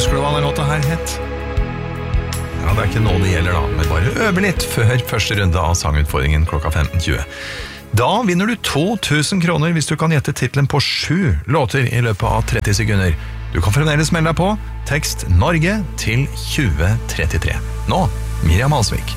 Husker du hva den låta her het? Ja, det ikke nå det gjelder da, men bare øve litt før første runde av sangutfordringen klokka 15.20. Da vinner du 2000 kroner hvis du kan gjette titlen på 7 låter i løpet av 30 sekunder. Du kan fremdeles melde deg på. Tekst Norge til 2033. Nå, Miriam Alsvik.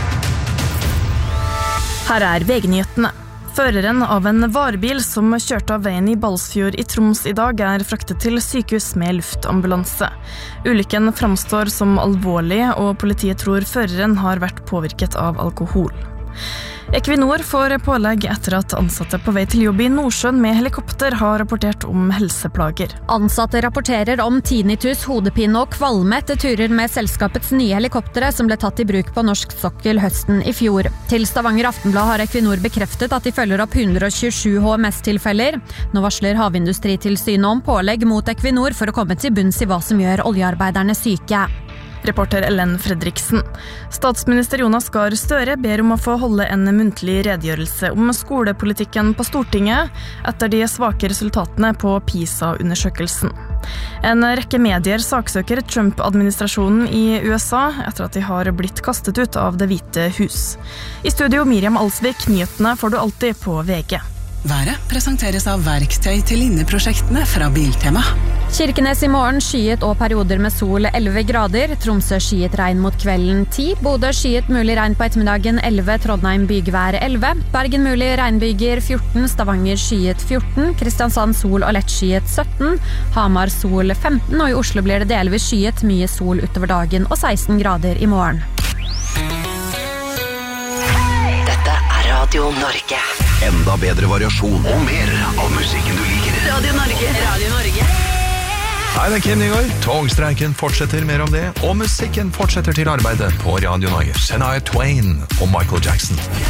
Her VG-nyhetene. Føreren av en varebil som kjørte av veien i Balsfjord i Troms i dag fraktet til sykehus med luftambulanse. Ulykken framstår som alvorlig, og politiet tror føreren har vært påvirket av alkohol. Equinor får pålegg etter at ansatte på vei til jobb i Nordsjøen med helikopter har rapportert om helseplager. Ansatte rapporterer om tinnitus, hodepine og kvalme etter turer med selskapets nye helikoptere som ble tatt i bruk på norsk sokkel høsten i fjor. Til Stavanger Aftenblad har Equinor bekreftet at de følger opp 127 HMS-tilfeller. Nå varsler Havindustritilsynet om pålegg mot Equinor for å komme til bunns i hva som gjør oljearbeiderne syke. Reporter Ellen Fredriksen. Statsminister Jonas Gahr Støre ber om å få holde en muntlig redegjørelse om skolepolitikken på Stortinget etter de svake resultatene på PISA-undersøkelsen. En rekke medier saksøker Trump-administrasjonen i USA etter at de har blitt kastet ut av Det hvite hus. I studio Miriam Alsvik, nyhetene får du alltid på VG. Været presenteres av verktøy til inneprosjektene fra Biltema. Kirkenes i morgen skyet og perioder med sol 11 grader. Tromsø skyet regn mot kvelden 10. Bodø skyet mulig regn på ettermiddagen 11. Trondheim bygvær 11. Bergen mulig regnbyger 14. Stavanger skyet 14. Kristiansand sol og lett skyet 17. Hamar sol 15. Og i Oslo blir det delvis skyet, mye sol utover dagen og 16 grader i morgen. Dette Radio Norge. Enda bedre variasjon og mer av musikken du liker. Radio Norge, Radio Norge. Hei, det Kim Nygaard. Togstreiken fortsetter, mer om det. Og musikken fortsetter til arbeidet på Radio Norge. Shania Twain og Michael Jackson.